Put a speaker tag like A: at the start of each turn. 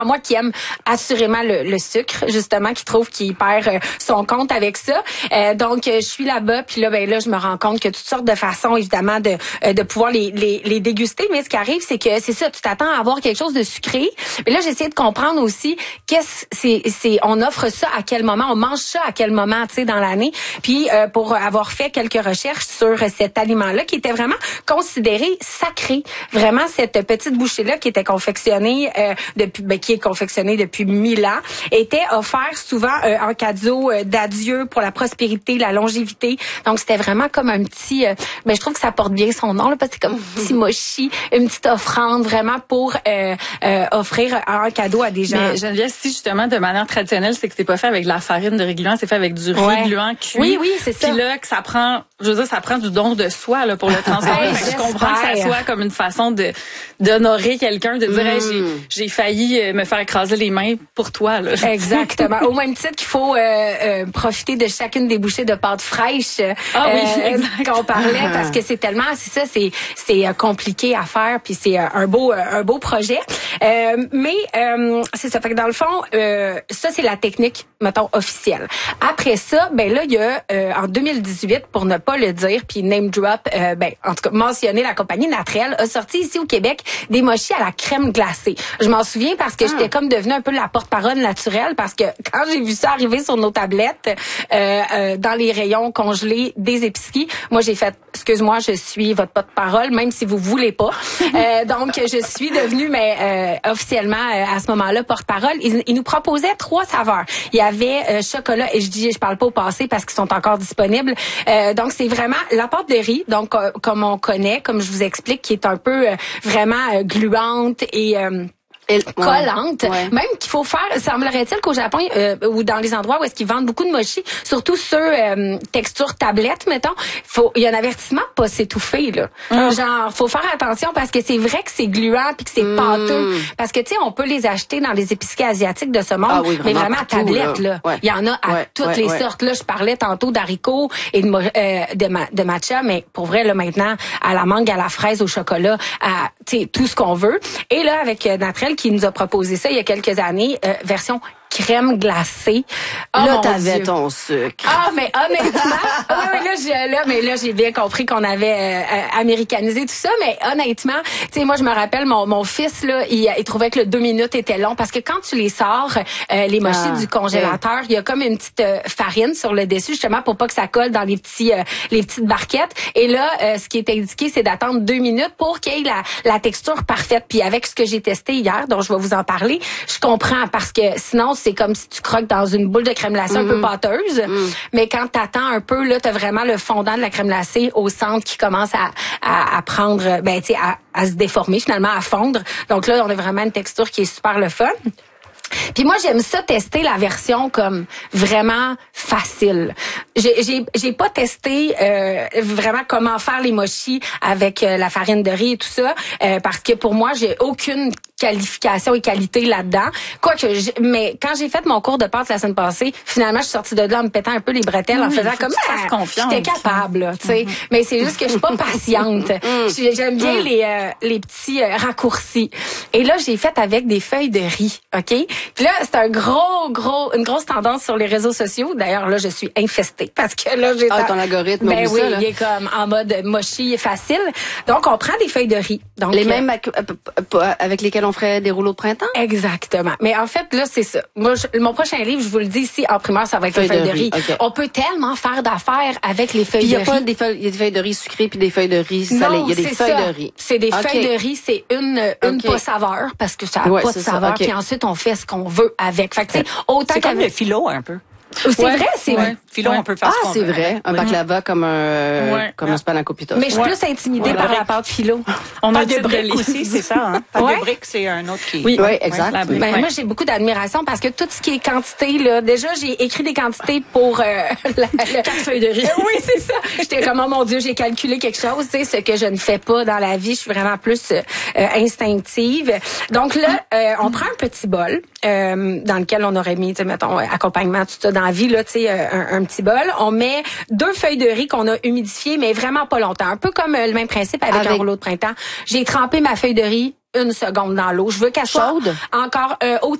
A: Moi qui aime assurément le sucre, justement, qui trouve qu'il perd son compte avec ça. Donc, je suis là-bas, puis là, je me rends compte que toutes sortes de façons, évidemment, de pouvoir les déguster. Mais ce qui arrive, c'est que c'est ça, tu t'attends à avoir quelque chose de sucré. Mais là, j'ai essayé de comprendre aussi on offre ça à quel moment, on mange ça à quel moment, tu sais, dans l'année. Puis, pour avoir fait quelques recherches sur cet aliment-là, qui était vraiment considéré sacré. Vraiment, cette petite bouchée-là qui était confectionnée qui est confectionné depuis 1000 ans, était offert souvent en cadeau d'adieu pour la prospérité, la longévité. Donc, c'était vraiment comme un petit... je trouve que ça porte bien son nom, là, parce que c'est comme un petit mochi, une petite offrande vraiment pour offrir un cadeau à des gens.
B: Mais Geneviève, si justement, de manière traditionnelle, c'est que c'est pas fait avec de la farine de riz gluant, c'est fait avec du riz gluant cuit.
A: Oui, c'est ça.
B: Puis là, que ça prend, ça prend du don de soi là, pour le transformer. Je comprends que ça soit comme une façon d'honorer quelqu'un, de dire j'ai failli me faire écraser les mains pour toi. Là.
A: Exactement. Au même titre qu'il faut profiter de chacune des bouchées de pâte fraîche qu'on parlait, parce que c'est compliqué à faire, puis c'est un beau projet. Mais c'est ça. Fait que dans le fond, ça c'est la technique, mettons, officielle. Après ça, là il y a en 2018, pour ne pas le dire, puis name drop, en tout cas mentionner la compagnie Natrel a sorti ici au Québec des mochis à la crème glacée. Je m'en souviens parce que j'étais comme devenue un peu la porte-parole naturelle, parce que quand j'ai vu ça arriver sur nos tablettes dans les rayons congelés des épiceries, moi j'ai fait excuse-moi, je suis votre porte-parole, même si vous voulez pas. Donc je suis devenue officiellement à ce moment-là porte-parole. Ils nous proposaient 3 saveurs. Il y avait chocolat, et je parle pas au passé parce qu'ils sont encore disponibles. Donc c'est vraiment la pâte de riz, donc comme on connaît, comme je vous explique, qui est un peu vraiment gluante et collante, même qu'il faut faire, semblerait-il qu'au Japon ou dans les endroits où est-ce qu'ils vendent beaucoup de mochi, surtout ceux texture tablette, mettons, il y a un avertissement pas s'étouffer là. Genre faut faire attention parce que c'est vrai que c'est gluant puis que c'est pâteux, parce que tu sais on peut les acheter dans les épiceries asiatiques de ce monde, mais vraiment à tablette là. Il y en a à toutes les sortes là. Je parlais tantôt d'haricots et de matcha, mais pour vrai là maintenant à la mangue, à la fraise, au chocolat, à tu sais tout ce qu'on veut. Et là avec Natrel qui nous a proposé ça il y a quelques années, version crème glacée.
C: Là, t'avais ton sucre.
A: Mais honnêtement, là, j'ai bien compris qu'on avait américanisé tout ça, mais honnêtement, tu sais, moi, je me rappelle, mon fils, là, il trouvait que le 2 minutes était long, parce que quand tu les sors, les mochis du congélateur, il y a comme une petite farine sur le dessus, justement, pour pas que ça colle dans les petites barquettes. Et là, ce qui est indiqué, c'est d'attendre 2 minutes pour qu'il y ait la texture parfaite. Puis avec ce que j'ai testé hier, dont je vais vous en parler, je comprends, parce que sinon, c'est comme si tu croques dans une boule de crème glacée un peu pâteuse. Mais quand t'attends un peu, là, t'as vraiment le fondant de la crème glacée au centre qui commence à prendre, tu sais, à se déformer, finalement, à fondre. Donc là, on a vraiment une texture qui est super le fun. Puis moi, j'aime ça tester la version comme vraiment facile. J'ai pas testé vraiment comment faire les mochis avec la farine de riz et tout ça, parce que pour moi, j'ai aucune qualification et qualité là-dedans. Mais quand j'ai fait mon cours de pâtes la semaine passée, finalement, je suis sortie de là en me pétant un peu les bretelles, en faisant comme j'étais capable, tu sais. Mais c'est juste que je suis pas patiente. J'aime bien les petits raccourcis. Et là, j'ai fait avec des feuilles de riz, OK? Puis là, c'est une grosse tendance sur les réseaux sociaux. D'ailleurs, là, je suis infestée parce que là, j'ai
C: ton algorithme.
A: Ben oui, il est comme en mode mochi facile. Donc, on prend des feuilles de riz. Donc
C: les mêmes avec lesquelles on ferait des rouleaux de printemps?
A: Exactement. Mais en fait, là, c'est ça. Moi, mon prochain livre, je vous le dis ici, en primaire, ça va être les feuilles de riz. Okay. On peut tellement faire d'affaires avec les feuilles de riz.
C: Il y a des feuilles de riz sucrées puis des feuilles de riz salées. Il y a des feuilles de riz.
A: C'est des feuilles de riz. C'est une pas saveur, parce que ça n'a pas de saveur. Puis ensuite, on fait ce qu'on veut avec. Fait que, autant
D: c'est comme le philo, un peu.
A: C'est vrai, c'est vrai.
D: Philo, on peut faire ce qu'on veut.
C: C'est vrai. Un baklava comme un spanakopita.
A: Mais je suis plus intimidée par la pâte philo.
D: On a de briques aussi, c'est ça, hein? Pâte de briques, c'est un autre qui...
C: Oui, exact.
A: Moi, j'ai beaucoup d'admiration parce que tout ce qui est quantité, là, déjà, j'ai écrit des quantités pour 4 feuilles de riz. Oui, c'est ça. J'étais comme, oh mon Dieu, j'ai calculé quelque chose, tu sais, ce que je ne fais pas dans la vie. Je suis vraiment plus instinctive. Donc là, on prend un petit bol dans lequel on aurait mis, mettons, accompagnement, tout ça, dans la vie, là, tu sais, un petit bol. On met 2 feuilles de riz qu'on a humidifiées, mais vraiment pas longtemps. Un peu comme le même principe avec un rouleau de printemps. J'ai trempé ma feuille de riz 1 seconde dans l'eau. Je veux qu'elle soit encore au